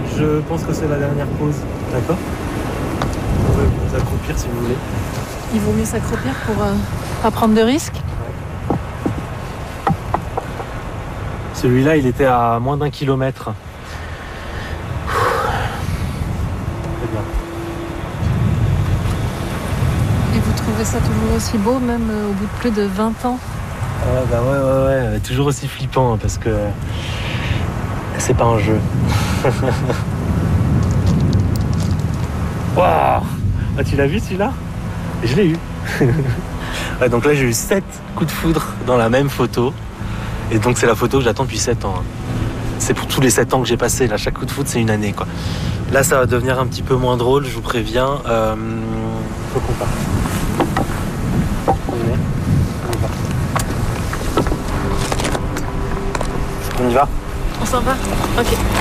Je pense que c'est la dernière pause. D'accord. Vous pouvez vous accroupir si vous voulez. Il vaut mieux s'accroupir pour pas prendre de risques. Celui-là, il était à moins d'1 kilomètre. Très bien. Et vous trouvez ça toujours aussi beau, même au bout de plus de 20 ans? Bah ouais. Toujours aussi flippant, hein, parce que c'est pas un jeu. Waouh! Ah, tu l'as vu celui-là? Je l'ai eu. Ouais, donc là, j'ai eu 7 coups de foudre dans la même photo. Et donc, c'est la photo que j'attends depuis 7 ans. Hein. C'est pour tous les 7 ans que j'ai passé. Là, chaque coup de foudre, c'est une année, quoi. Là, ça va devenir un petit peu moins drôle, je vous préviens. Faut qu'on parte. On y va? On s'en va? Ok.